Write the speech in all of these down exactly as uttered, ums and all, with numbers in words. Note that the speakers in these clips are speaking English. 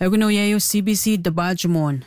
Eguno yayo C B C Dabajmon.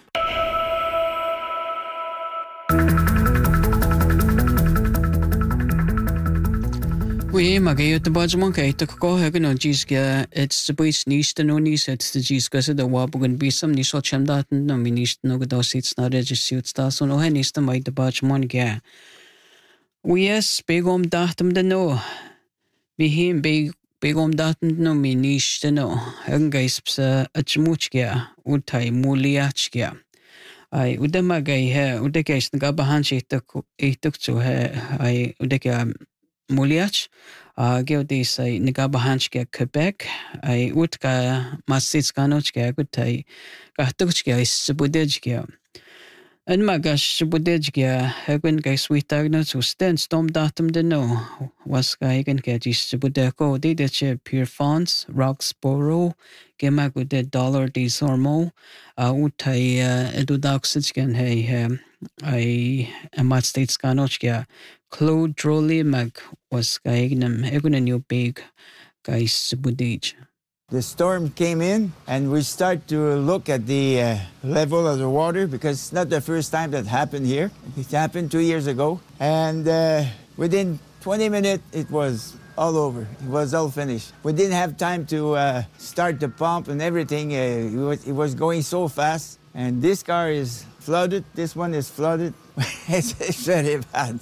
We magayo Dabajmon kay takko eguno jisga it's the boys nista no nis it's the jisga sa the wabugan bisam ni so chamdat no minist no gado sits na register sta so no henista mai Dabajmon ga. We yes begom datum de no. Vi him beg begom datum no minist no. Egun guys sa achmuchga utai muliachga. Ai udama gai he udekes nga bahanchi tuk ituk zu he ai udeka muliach a geodi sai nga bahanchi Quebec ai utka masits kanochga gutai kahtukchga is budejga. En magash budejga egun guys we tagno zu sten storm datum de no was gai gen gajis budeko de de Pure Fonts Roxborough Gema gude dollar di sormo a utai edudaxitsgen hey I amat states kanochga Claude Drolly mag was gaignam egun new big guys budej. The storm came in and we start to look at the uh, level of the water because it's not the first time that happened here. It happened two years ago and uh, within twenty minutes it was all over. It was all finished. We didn't have time to uh, start the pump and everything. Uh, it, was, it was going so fast and this car is flooded. This one is flooded. it's, it's very bad.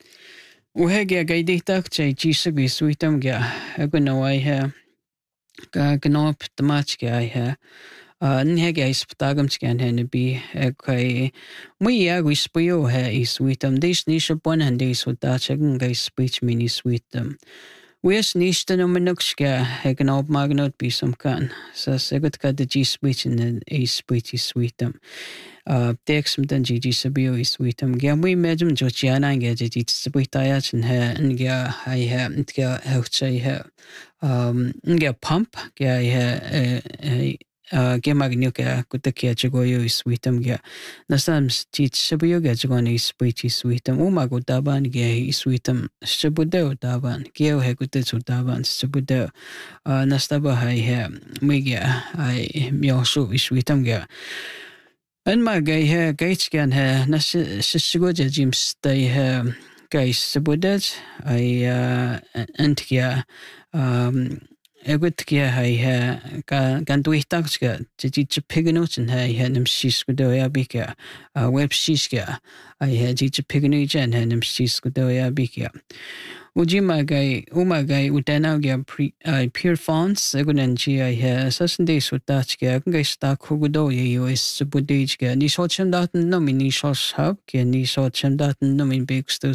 Uhega gaidita chay jisagi sweetam ga egun I ha Ga gnop the match guy here. Uh, Nhega is Patagam hen be a kai. We are we spoil her is sweetum. This niche upon and this with that second guy speech mini sweetum. Where's niche the nomenuxka, a gnop magnot be some can. So segot cut the G speech in the A speech is sweetum. Uh, Texum than G G Sabio is sweetum. Gam we medum Georgiana and get it, it's sweet ayach and her and ga I have it ga outside her. Um, ga pump ga I uh gemagnuka kutakia chagoyo is sweetum ga. Nasams teach Sabio gajgon is sweet is sweetum. Umago daban ga is sweetum. Shabudo daban. Geo hekutu daban Shabudo. Uh, Nastaba I have Miga I Myoshu is sweetum ga. En ma gai he gaits gan he na sisgoja jim stay he gais sabudaj I uh antkia um egutkia hai he ga gan duitaxga ji ji piganochen he he nim sisgodo ya bika web siska I he ji ji piganochen he nim sisgodo ya bika Ujima gai uma gai utana ga Pure Fonts egunan ji I he sasende sutachga gai sta kugudo ye is budej ga ni so chem dat no mini so hab ke ni so chem dat no min big